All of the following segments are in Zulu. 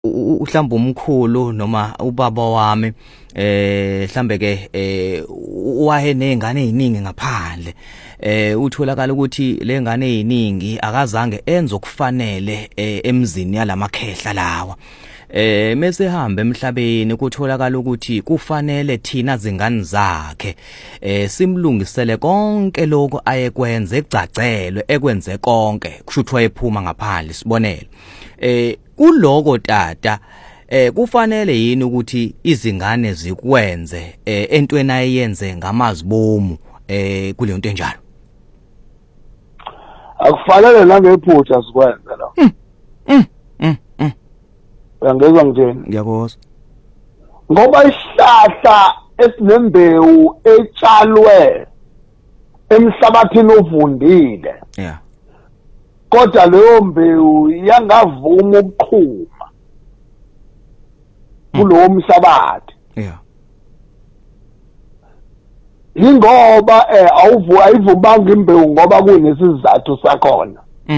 uhlamba umkhulu noma ubaba wami mhlambe ke wahe nezingane eziningi ngaphandle utholakala ukuthi lengane eziningi akazange enze okufanele emzini yalamakhehla lawa mase hamba emhlabeni kutholakala ukuthi kufanele thina zingane zakhe simlungisele konke lokho ayekwenza ecacelwe ekwenze konke kushuthi wayephuma ngaphandle sibonele kuloko tata kufanele yini ukuthi izingane zikwenze entweni ayenze ngamazibomu kule nto enjalo akufanele nangephutha sikwenze lo uyangezwa ngithini ngiyakuzwa ngoba isihlahla esinembewu etshalwe emhlabathini ovundile yeah kodwa leyo mbewu yangavuma ukuqhuma kulowo mhlabathi yeah ingoba ayivumanga imbewu ngoba kunesizathu sakhona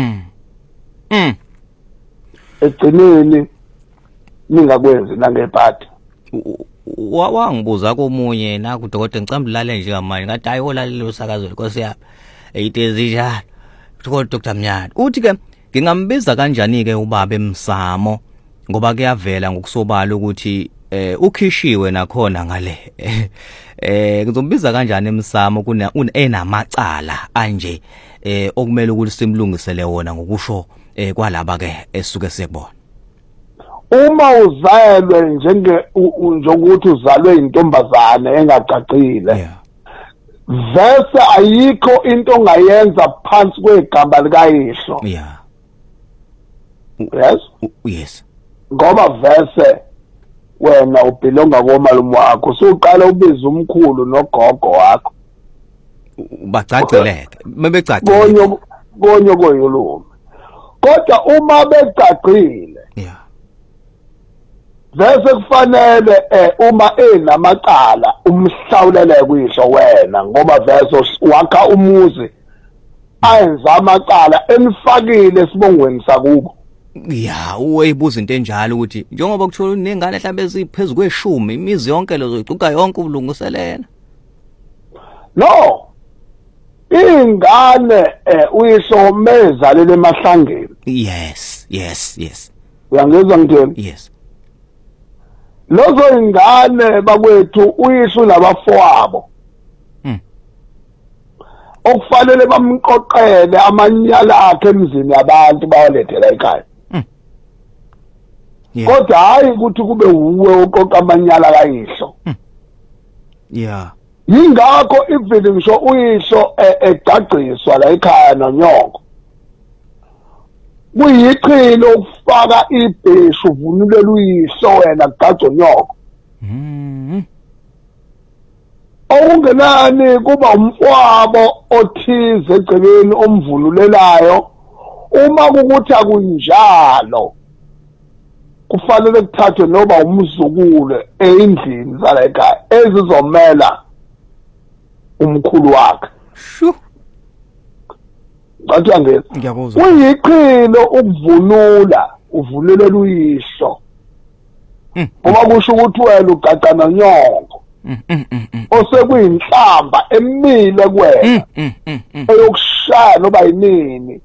egcineni ningakwenzi nangebhadi wangibuza komunye naku dokotela ngicamba ulale nje ngamanje ngathi hayi olalela usakazo Nkosi yami eyitezi njalo kodwa Dr Mnyati uthi ke ngingambiza kanjani ke ubaba eMsamo ngoba kuyavela ngokusobala ukuthi ukhishiwe nakhona ngale ngizombiza kanjani eMsamo enamacala anje okumele ukuthi simlungisele wona ngokusho kwalaba ke esuke sekubona uma uzalwe njengokuthi uzalwe intombazane engacacile vese ayikho into ongayenza phansi kwegamba likayihlo yeah yes ngoba vese wena ubelonga komalume wakho usuqala ubiza umkhulu nogogo wakho bacaceleke mebecacile konyo koyolume kodwa uma becacile yeah vese kufanele uma enamacala umhlawulele kuyihlo wena ngoba vese wakha umuzi ayenza amacala enifakile sibongweni sakubo ya uyibuza into enjalo ukuthi njengoba kuthola nengane mhlambe eziphezulu kweshumi imizi yonke lezo icuka yonke ubulungiselena no ingane uyisomezalele emahlangeni yes uyangezwa ngithini yes lozo ingane bakwethu uyisho labafowabo okufanele bamqoqele amanyala akhe emzini yabantu bawalethela ekhaya kodwa hayi ukuthi kube uwe oqoqa amanyala kayihlo yeah yingakho ivile ngisho uyihlo egqagqiswa la ekhaya nonyoko kuyichilo ukufaka ibheshu uvunulela uyihlo wena kugcagco nyoko okungenani kuba umfowabo othize egcekeni omvunulelayo uma kukuthi akunjalo kufanele kuthathwe noba umzukulu endlini zala ekhaya ezizomela umkhulu wakhe shu ngathi angeza ngiyakuzwa kuyichilo uvunulela uyihlo uma kusho ukuthi wena ugaqana nyongo osekuyinhlamba emile kuwena eyokushaya noba yinini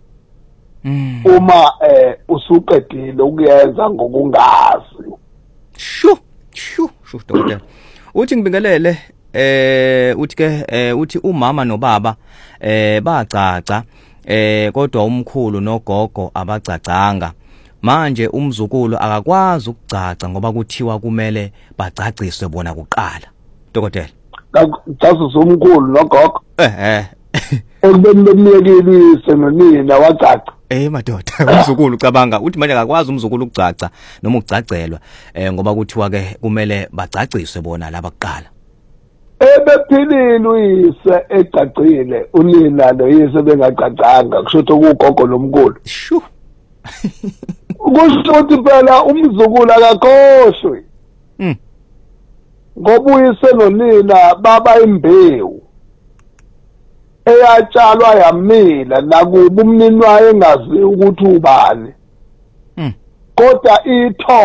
uma usuqedile ukuyenza ngokungazi shu dokotela uthi ngibingelele uthi ke uthi umama nobaba bacaca kodwa umkhulu nogogo abacacanga manje umzukulu akakwazi ukucaca ngoba kuthiwa kumele bacaciswe bona kuqala dokotela Jasus umkhulu nogogo ekubeni bemiyekilise nonina wacaca madoda umzukulu cabanga uthi manje akakwazi umzukulu ukucaca noma ukucacelwa ngoba kuthiwa ke kumele bacaciswe bona laba kuqala ebephilile uyise ecacile unina noyise bengacacanga kusho ukugogo lomkhulu shu kusho ukuthi phela umzukulu akakhoshwe ngoba uyise nonina baba imbewu eyatshalwa yamila nakuba umnini waye engazi ukuthi ubani kodwa itho